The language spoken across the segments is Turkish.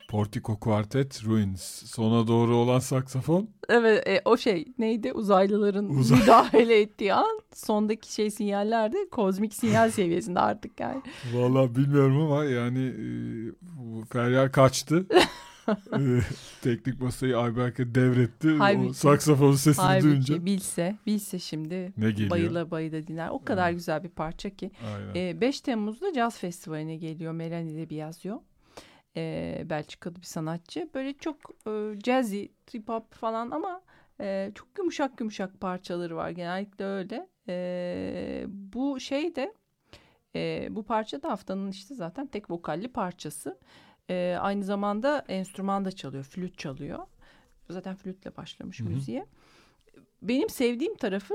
Portico Quartet Ruins. Sona doğru olan saksafon. Evet, o şey neydi? Uzaylıların müdahale ettiği an sondaki sinyaller de kozmik sinyal seviyesinde artık yani. Vallahi bilmiyorum ama yani Feryal kaçtı. Teknik masayı Ayberk'e devretti. Halbuki, o saksafon sesini duyunca. Bilse şimdi ne bayıla dinler. O kadar güzel bir parça ki. 5 Temmuz'da Caz Festivali'ne geliyor Melanie de Biasio. Belçikalı bir sanatçı. Böyle çok jazzy, trip hop falan ama çok yumuşak parçaları var. Genellikle öyle. Bu şey de bu parça da haftanın işte zaten tek vokalli parçası. Aynı zamanda enstrüman da çalıyor, flüt çalıyor. Zaten flütle başlamış müziğe. Benim sevdiğim tarafı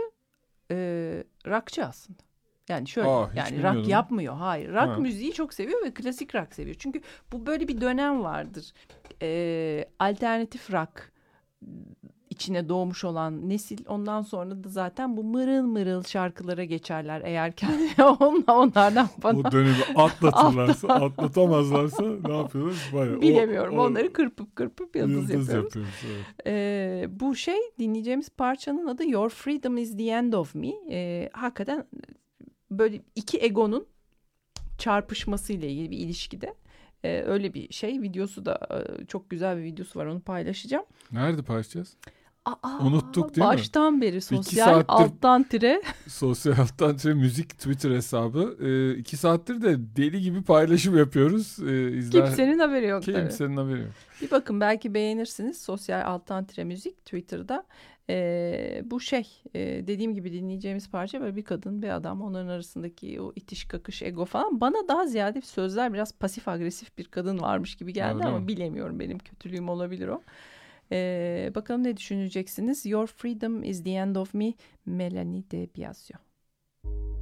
rockçı aslında. Yani şöyle yani rock yapmıyor. Hayır. Rock müziği çok seviyor ve klasik rock seviyor. Çünkü bu böyle bir dönem vardır. Alternatif rock içine doğmuş olan nesil ondan sonra da zaten bu mırıl şarkılara geçerler eğer kendi onlardan bana. O dönemi atlatamazlarsa ne yapıyorlar? Bilemiyorum. Onları kırpıp yıldız yapıyoruz. Evet. Bu dinleyeceğimiz parçanın adı Your Freedom is the End of Me. Hakikaten böyle iki egonun çarpışmasıyla ilgili bir ilişkide. Öyle bir videosu da çok güzel bir videosu var, onu paylaşacağım. Nerede paylaşacağız? Unuttuk değil mi? Baştan beri sosyal alttan tire müzik Twitter hesabı. 2 saattir de deli gibi paylaşım yapıyoruz. Kimsenin haberi yok. Kimsenin haberi yok. Bir bakın, belki beğenirsiniz. Sosyal alttan tire müzik Twitter'da. Bu dediğim gibi dinleyeceğimiz parça böyle bir kadın bir adam, onların arasındaki o itiş kakış ego falan, bana daha ziyade sözler biraz pasif agresif bir kadın varmış gibi geldi. Öyle ama mi? Bilemiyorum, benim kötülüğüm olabilir o. Bakalım ne düşüneceksiniz? Your Freedom is the End of Me, Melanie de Biasio.